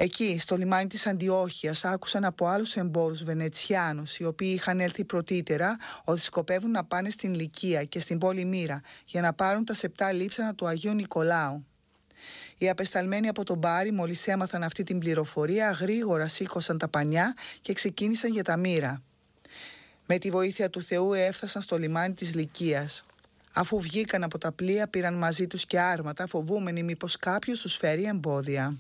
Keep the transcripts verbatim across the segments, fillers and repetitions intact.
Εκεί, στο λιμάνι της Αντιόχειας, άκουσαν από άλλους εμπόρους Βενετσιάνους, οι οποίοι είχαν έλθει πρωτήτερα, ότι σκοπεύουν να πάνε στην Λυκία και στην πόλη Μύρα για να πάρουν τα σεπτά λείψανα του Αγίου Νικολάου. Οι απεσταλμένοι από τον Πάρη, μόλις έμαθαν αυτή την πληροφορία, γρήγορα σήκωσαν τα πανιά και ξεκίνησαν για τα Μύρα. Με τη βοήθεια του Θεού έφτασαν στο λιμάνι της Λυκίας. Αφού βγήκαν από τα πλοία, πήραν μαζί τους και άρματα, φοβούμενοι μήπως κάποιος τους φέρει εμπόδια.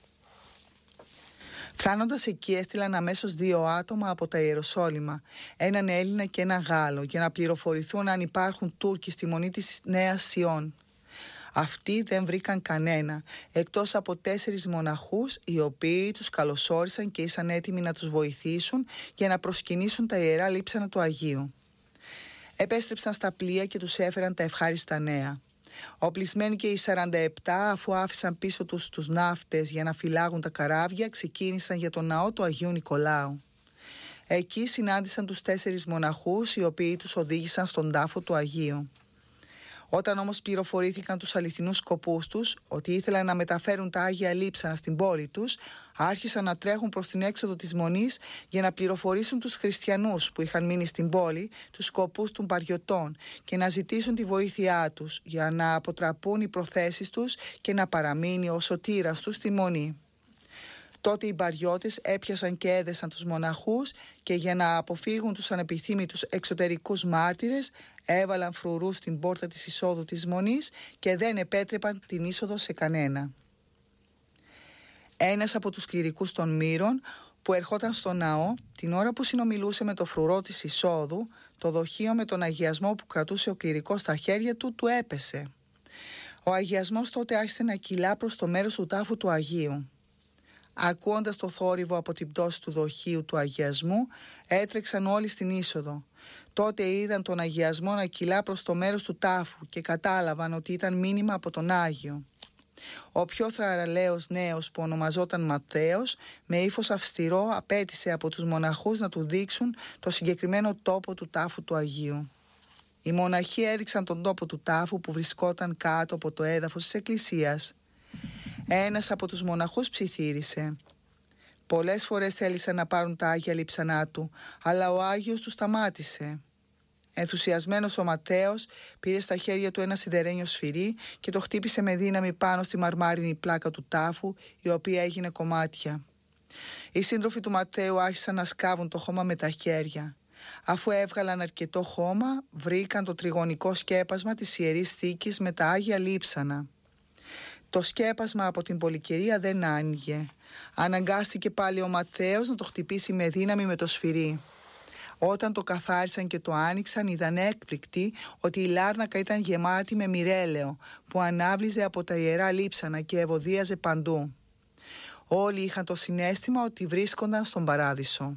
Φτάνοντας εκεί, έστειλαν αμέσως δύο άτομα από τα Ιεροσόλυμα, έναν Έλληνα και έναν Γάλλο, για να πληροφορηθούν αν υπάρχουν Τούρκοι στη μονή της Νέας Σιών. Αυτοί δεν βρήκαν κανένα, εκτός από τέσσερις μοναχούς, οι οποίοι τους καλωσόρισαν και ήσαν έτοιμοι να τους βοηθήσουν για να προσκυνήσουν τα ιερά λείψανα του Αγίου. Επέστρεψαν στα πλοία και τους έφεραν τα ευχάριστα νέα. Οπλισμένοι και οι σαράντα επτά, αφού άφησαν πίσω τους τους ναύτες για να φυλάγουν τα καράβια, ξεκίνησαν για τον ναό του Αγίου Νικολάου. Εκεί συνάντησαν τους τέσσερις μοναχούς, οι οποίοι τους οδήγησαν στον τάφο του Αγίου. Όταν όμως πληροφορήθηκαν τους αληθινούς σκοπούς τους, ότι ήθελαν να μεταφέρουν τα Άγια Λείψανα στην πόλη τους, άρχισαν να τρέχουν προς την έξοδο της μονής για να πληροφορήσουν τους χριστιανούς που είχαν μείνει στην πόλη τους σκοπούς των Παριωτών και να ζητήσουν τη βοήθειά τους για να αποτραπούν οι προθέσεις τους και να παραμείνει ο σωτήρας τους στη μονή. Τότε οι Παριώτες έπιασαν και έδεσαν τους μοναχούς και για να αποφύγουν τους ανεπιθύμητους εξωτερικούς μάρτυρες έβαλαν φρουρούς στην πόρτα της εισόδου της μονής και δεν επέτρεπαν την είσοδο σε κανένα. Ένας από τους κληρικούς των Μύρων που ερχόταν στο ναό, την ώρα που συνομιλούσε με το φρουρό της εισόδου, το δοχείο με τον αγιασμό που κρατούσε ο κληρικός στα χέρια του, του έπεσε. Ο αγιασμός τότε άρχισε να κυλά προς το μέρος του τάφου του Αγίου. Ακούοντας το θόρυβο από την πτώση του δοχείου του αγιασμού, έτρεξαν όλοι στην είσοδο. Τότε είδαν τον αγιασμό να κυλά προς το μέρος του τάφου και κατάλαβαν ότι ήταν μήνυμα από τον Άγιο. Ο πιο θραραλέος νέος, που ονομαζόταν Ματθαίος, με ύφος αυστηρό απέτησε από τους μοναχούς να του δείξουν το συγκεκριμένο τόπο του τάφου του Αγίου. Οι μοναχοί έδειξαν τον τόπο του τάφου που βρισκόταν κάτω από το έδαφος της εκκλησίας. Ένας από τους μοναχούς ψιθύρισε. Πολλές φορές θέλησαν να πάρουν τα Άγια Λείψανά του, αλλά ο Άγιος τους σταμάτησε. Ενθουσιασμένος ο Ματθαίος πήρε στα χέρια του ένα σιδερένιο σφυρί και το χτύπησε με δύναμη πάνω στη μαρμάρινη πλάκα του τάφου, η οποία έγινε κομμάτια. Οι σύντροφοι του Ματθαίου άρχισαν να σκάβουν το χώμα με τα χέρια. Αφού έβγαλαν αρκετό χώμα, βρήκαν το τριγωνικό σκέπασμα της Ιερής Θήκης με τα Άγια Λείψανα. Το σκέπασμα από την πολυκαιρία δεν άνοιγε. Αναγκάστηκε πάλι ο Ματθαίος να το χτυπήσει με δύναμη με το σφυρί. Όταν το καθάρισαν και το άνοιξαν, είδαν έκπληκτοι ότι η λάρνακα ήταν γεμάτη με μυρέλαιο που ανάβλιζε από τα ιερά λείψανα και ευωδίαζε παντού. Όλοι είχαν το συναίσθημα ότι βρίσκονταν στον παράδεισο.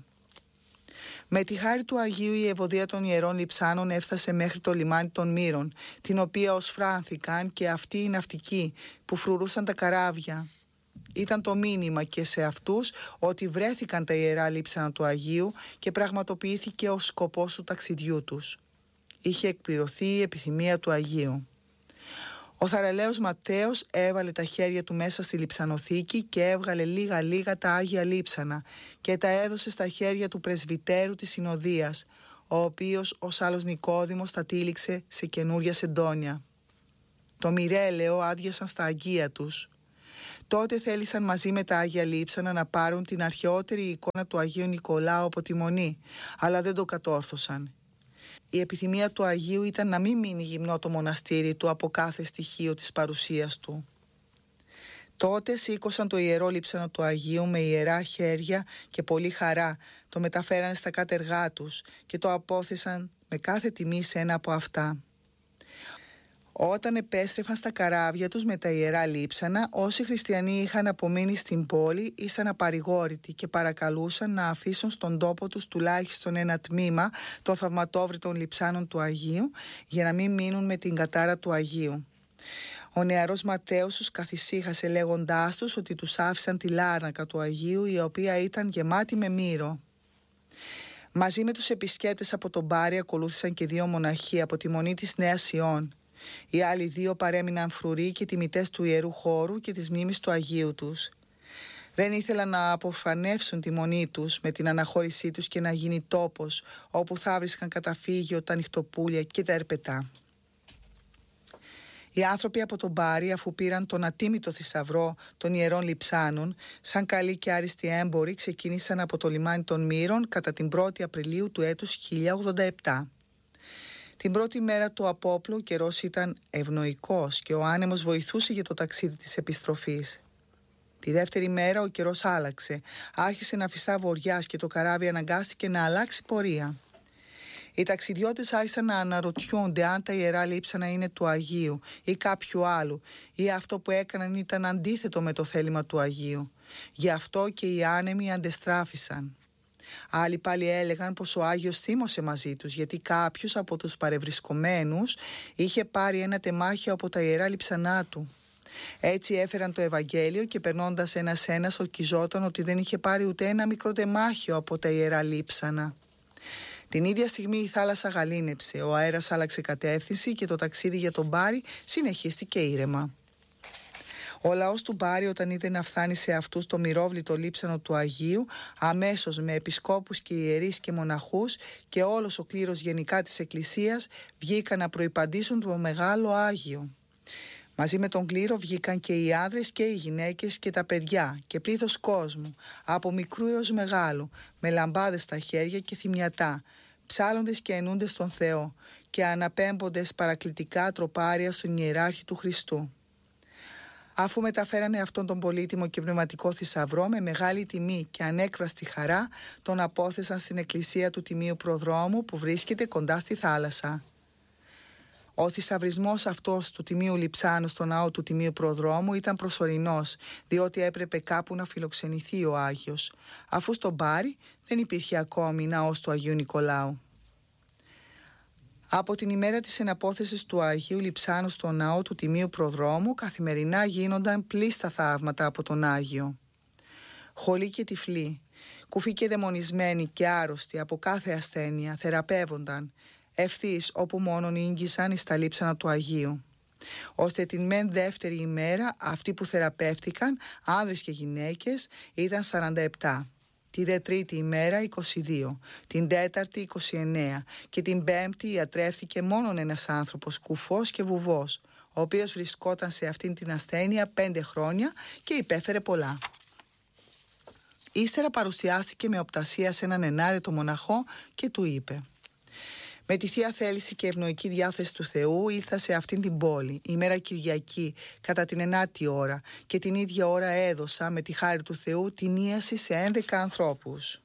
Με τη χάρη του Αγίου η ευωδία των ιερών λειψάνων έφτασε μέχρι το λιμάνι των Μύρων, την οποία οσφράνθηκαν και αυτοί οι ναυτικοί που φρουρούσαν τα καράβια. Ήταν το μήνυμα και σε αυτούς ότι βρέθηκαν τα ιερά λείψανα του Αγίου και πραγματοποιήθηκε ο σκοπός του ταξιδιού τους. Είχε εκπληρωθεί η επιθυμία του Αγίου. Ο θαραλέος Ματθαίος έβαλε τα χέρια του μέσα στη λειψανοθήκη και έβγαλε λίγα λίγα τα Άγια Λείψανα και τα έδωσε στα χέρια του πρεσβυτέρου της Συνοδείας, ο οποίος ως άλλος Νικόδημος τα τύλιξε σε καινούρια σεντόνια. Το μυρέλαιο άδειασαν στα αγγεία τους. Τότε θέλησαν μαζί με τα Άγια Λείψανα να πάρουν την αρχαιότερη εικόνα του Αγίου Νικολάου από τη Μονή, αλλά δεν το κατόρθωσαν. Η επιθυμία του Αγίου ήταν να μην μείνει γυμνό το μοναστήρι του από κάθε στοιχείο της παρουσίας του. Τότε σήκωσαν το ιερό λείψανο του Αγίου με ιερά χέρια και πολύ χαρά, το μεταφέρανε στα κάτεργά τους και το απόθεσαν με κάθε τιμή σε ένα από αυτά. Όταν επέστρεφαν στα καράβια τους με τα ιερά λείψανα, όσοι χριστιανοί είχαν απομείνει στην πόλη ήσαν απαρηγόρητοι και παρακαλούσαν να αφήσουν στον τόπο τους τουλάχιστον ένα τμήμα των θαυματόβριτων λειψάνων του Αγίου για να μην μείνουν με την κατάρα του Αγίου. Ο νεαρός Ματθαίος τους καθησύχασε λέγοντάς τους ότι τους άφησαν τη λάρνακα του Αγίου, η οποία ήταν γεμάτη με μύρο. Μαζί με τους επισκέπτες από τον Πάρη ακολούθησαν και δύο μοναχοί από τη Μονή της Νέας Σιών. Οι άλλοι δύο παρέμειναν φρουροί και τιμητές του ιερού χώρου και της μνήμης του Αγίου τους. Δεν ήθελαν να αποφανεύσουν τη μονή τους με την αναχώρησή τους και να γίνει τόπος όπου θα βρίσκαν καταφύγιο τα νυχτοπούλια και τα ερπετά. Οι άνθρωποι από τον Πάρη, αφού πήραν τον ατίμητο θησαυρό των ιερών λειψάνων, σαν καλοί και άριστοι έμποροι, ξεκίνησαν από το λιμάνι των Μύρων κατά την πρώτη Απριλίου του έτους χίλια ογδόντα επτά. Την πρώτη μέρα του απόπλου ο καιρός ήταν ευνοϊκός και ο άνεμος βοηθούσε για το ταξίδι της επιστροφής. Τη δεύτερη μέρα ο καιρός άλλαξε, άρχισε να φυσά βοριάς και το καράβι αναγκάστηκε να αλλάξει πορεία. Οι ταξιδιώτες άρχισαν να αναρωτιούνται αν τα ιερά λείψανα είναι του Αγίου ή κάποιου άλλου, ή αυτό που έκαναν ήταν αντίθετο με το θέλημα του Αγίου. Γι' αυτό και οι άνεμοι αντεστράφησαν. Άλλοι πάλι έλεγαν πως ο Άγιος θύμωσε μαζί τους, γιατί κάποιος από τους παρευρισκομένους είχε πάρει ένα τεμάχιο από τα ιερά λειψανά του. Έτσι έφεραν το Ευαγγέλιο και περνώντας ένας-ένας ορκιζόταν ότι δεν είχε πάρει ούτε ένα μικρό τεμάχιο από τα ιερά λείψανα. Την ίδια στιγμή η θάλασσα γαλήνεψε, ο αέρας άλλαξε κατεύθυνση και το ταξίδι για τον Πάρη συνεχίστηκε ήρεμα. Ο λαός του Πάρη, όταν είδε να φτάνει σε αυτούς το μυρόβλητο λείψανο του Αγίου, αμέσως με επισκόπους και ιερείς και μοναχούς και όλος ο κλήρος γενικά της Εκκλησίας βγήκαν να προϋπαντήσουν το Μεγάλο Άγιο. Μαζί με τον κλήρο βγήκαν και οι άνδρες και οι γυναίκες και τα παιδιά και πλήθος κόσμου, από μικρού έως μεγάλου, με λαμπάδες στα χέρια και θυμιατά, ψάλλοντες και ενούντες τον Θεό και αναπέμποντες παρακλητικά τροπάρια στον ιεράρχη του Χριστού. Αφού μεταφέρανε αυτόν τον πολύτιμο και πνευματικό θησαυρό, με μεγάλη τιμή και ανέκφραστη χαρά τον απόθεσαν στην εκκλησία του Τιμίου Προδρόμου που βρίσκεται κοντά στη θάλασσα. Ο θησαυρισμός αυτός του Τιμίου Λειψάνου στο ναό του Τιμίου Προδρόμου ήταν προσωρινός, διότι έπρεπε κάπου να φιλοξενηθεί ο Άγιος, αφού στον Πάρη δεν υπήρχε ακόμη ναός του Αγίου Νικολάου. Από την ημέρα της εναπόθεσης του Αγίου Λειψάνου στο ναό του Τιμίου Προδρόμου καθημερινά γίνονταν πλήστα θαύματα από τον Άγιο. Χολοί και τυφλοί, κουφοί και δαιμονισμένοι και άρρωστοι από κάθε ασθένεια θεραπεύονταν ευθύς όπου μόνον ήγγισαν εις τα λείψανα του Αγίου. Ώστε την μεν δεύτερη ημέρα αυτοί που θεραπεύτηκαν, άνδρες και γυναίκες, ήταν σαράντα επτά. Τη δε τρίτη ημέρα είκοσι δύο, την τέταρτη είκοσι εννέα και την πέμπτη ιατρεύθηκε μόνον ένας άνθρωπος κουφός και βουβός, ο οποίος βρισκόταν σε αυτήν την ασθένεια πέντε χρόνια και υπέφερε πολλά. Ύστερα παρουσιάστηκε με οπτασία σε έναν ενάρετο μοναχό και του είπε: «Με τη Θεία Θέληση και ευνοϊκή διάθεση του Θεού ήρθα σε αυτήν την πόλη, ημέρα Κυριακή, κατά την ενάτη ώρα και την ίδια ώρα έδωσα με τη χάρη του Θεού την ίαση σε έντεκα ανθρώπους».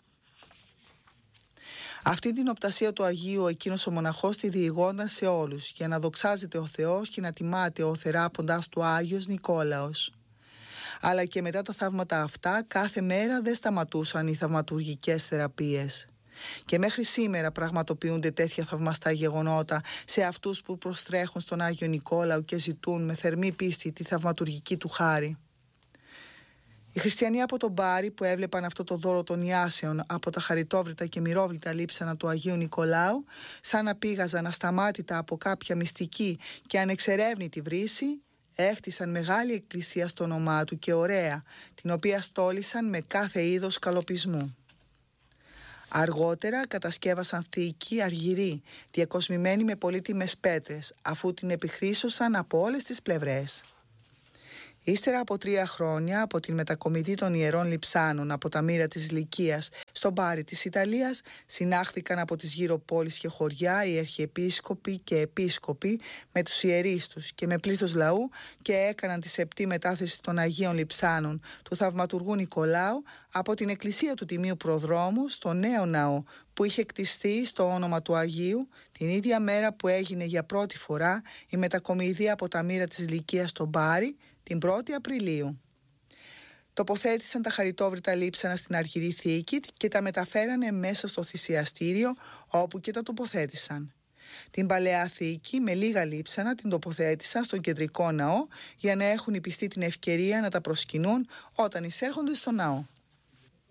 Αυτή την οπτασία του Αγίου εκείνος ο μοναχός τη διηγόνταν σε όλους, για να δοξάζεται ο Θεός και να τιμάται ο θεράποντας του Άγιος Νικόλαος. Αλλά και μετά τα θαύματα αυτά, κάθε μέρα δεν σταματούσαν οι θαυματουργικές θεραπείες. Και μέχρι σήμερα πραγματοποιούνται τέτοια θαυμαστά γεγονότα σε αυτούς που προστρέχουν στον Άγιο Νικόλαο και ζητούν με θερμή πίστη τη θαυματουργική του χάρη. Οι χριστιανοί από τον Πάρη που έβλεπαν αυτό το δώρο των ιάσεων από τα χαριτόβρητα και μυρόβλητα λείψανα του Αγίου Νικολάου, σαν να πήγαζαν ασταμάτητα από κάποια μυστική και ανεξερεύνητη βρύση, έχτισαν μεγάλη εκκλησία στο όνομά του και ωραία, την οποία στόλισαν με κάθε είδος καλοπισμού. Αργότερα κατασκεύασαν θήκη αργυρή, διακοσμημένη με πολύτιμες πέτρες, αφού την επιχρήσωσαν από όλες τις πλευρές. Ύστερα από τρία χρόνια από την μετακομιδή των ιερών λειψάνων από τα μοίρα της Λυκίας στον Πάρη της Ιταλίας, συνάχθηκαν από τις γύρω πόλεις και χωριά οι αρχιεπίσκοποι και επίσκοποι με τους ιερείς τους και με πλήθος λαού και έκαναν τη σεπτή μετάθεση των Αγίων Λειψάνων του θαυματουργού Νικολάου από την εκκλησία του Τιμίου Προδρόμου στο νέο ναό που είχε κτιστεί στο όνομα του Αγίου την ίδια μέρα που έγινε για πρώτη φορά η μετακομιδή από τα μοίρα της Λυκίας στον Πάρη την πρώτη Απριλίου. Τοποθέτησαν τα χαριτόβρητα λείψανα στην αργυρή θήκη και τα μεταφέρανε μέσα στο θυσιαστήριο όπου και τα τοποθέτησαν. Την παλαιά θήκη με λίγα λείψανα την τοποθέτησαν στον κεντρικό ναό για να έχουν οι πιστοί την ευκαιρία να τα προσκυνούν όταν εισέρχονται στο ναό.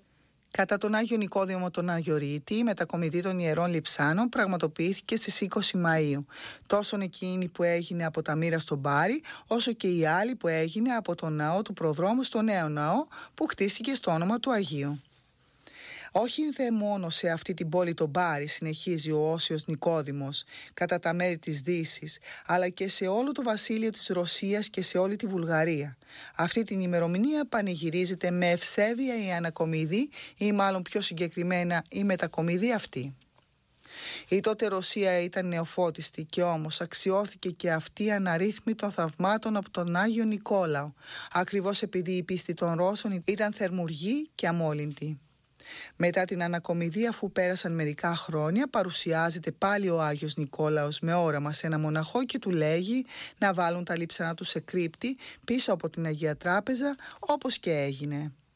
Κατά τον Άγιο Νικόδημο τον Αγιορείτη, η μετακομιδή των Ιερών Λειψάνων πραγματοποιήθηκε στις είκοσι Μαΐου, τόσο εκείνη που έγινε από τα Μοίρα στον Πάρη, όσο και η άλλη που έγινε από τον ναό του Προδρόμου στο νέο ναό που χτίστηκε στο όνομα του Αγίου. Όχι δε μόνο σε αυτή την πόλη τον Πάρη, συνεχίζει ο Όσιος Νικόδημος, κατά τα μέρη της Δύσης, αλλά και σε όλο το βασίλειο της Ρωσίας και σε όλη τη Βουλγαρία. Αυτή την ημερομηνία πανηγυρίζεται με ευσέβεια η ανακομιδή ή μάλλον πιο συγκεκριμένα η μετακομιδή αυτή. Η τότε Ρωσία ήταν νεοφώτιστη και όμως αξιώθηκε και αυτή αναρρύθμιτων θαυμάτων από τον Άγιο Νικόλαο, ακριβώς επειδή η πίστη των Ρώσων ήταν θερμουργή και αμόλυντη. Μετά την ανακομιδή, αφού πέρασαν μερικά χρόνια, παρουσιάζεται πάλι ο Άγιος Νικόλαος με όραμα σε ένα μοναχό και του λέγει να βάλουν τα λείψανα του σε κρύπτη πίσω από την Αγία Τράπεζα, όπως και έγινε.